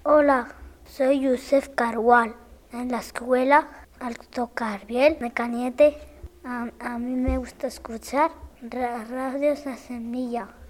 Hola, soy Yusef Carwal. En la escuela, al tocar bien, me cañete, a mí me gusta escuchar Radio La Semilla.